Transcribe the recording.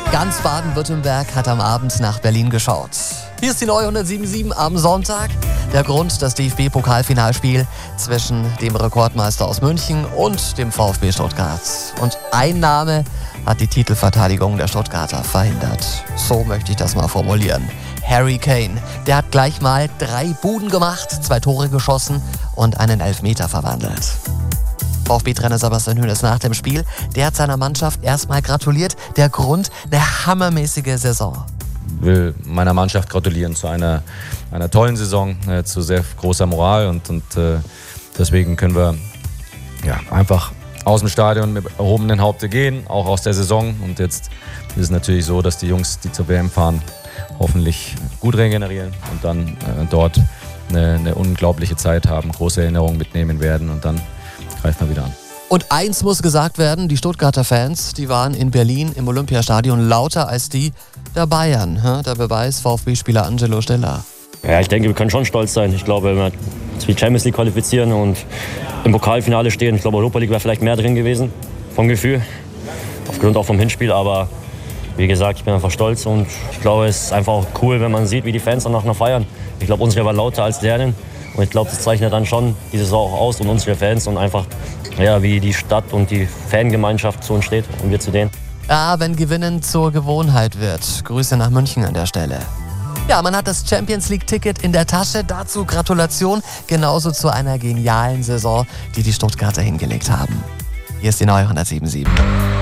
Ganz Baden-Württemberg hat am Abend nach Berlin geschaut. Hier ist die neue 107.7 am Sonntag. Der Grund, das DFB-Pokalfinalspiel zwischen dem Rekordmeister aus München und dem VfB Stuttgart. Und ein Name hat die Titelverteidigung der Stuttgarter verhindert. So möchte ich das mal formulieren. Harry Kane. Der hat gleich mal 3 Buden gemacht, 2 Tore geschossen und einen Elfmeter verwandelt. VfB-Trainer Sebastian Hoeneß nach dem Spiel, der hat seiner Mannschaft erstmal gratuliert. Der Grund, eine hammermäßige Saison. Ich will meiner Mannschaft gratulieren zu einer tollen Saison, zu sehr großer Moral und deswegen können wir einfach aus dem Stadion mit erhobenen Hauptes gehen, auch aus der Saison. Und jetzt ist es natürlich so, dass die Jungs, die zur WM fahren, hoffentlich gut regenerieren und dann dort eine unglaubliche Zeit haben, große Erinnerungen mitnehmen werden und dann greifen wir wieder an. Und eins muss gesagt werden, die Stuttgarter Fans, die waren in Berlin im Olympiastadion lauter als die der Bayern. Der Beweis, VfB-Spieler Angelo Stiller. Ja, ich denke, wir können schon stolz sein. Ich glaube, wenn wir die Champions League qualifizieren und im Pokalfinale stehen, ich glaube, Europa League wäre vielleicht mehr drin gewesen, vom Gefühl, aufgrund auch vom Hinspiel, aber wie gesagt, ich bin einfach stolz und ich glaube, es ist einfach auch cool, wenn man sieht, wie die Fans danach noch feiern. Ich glaube, unsere war lauter als deren und ich glaube, das zeichnet dann schon die Saison auch aus und unsere Fans und einfach, wie die Stadt und die Fangemeinschaft zu uns steht und wir zu denen. Ja, wenn Gewinnen zur Gewohnheit wird. Grüße nach München an der Stelle. Ja, man hat das Champions-League-Ticket in der Tasche. Dazu Gratulation, genauso zu einer genialen Saison, die die Stuttgarter hingelegt haben. Hier ist die neue 107.7.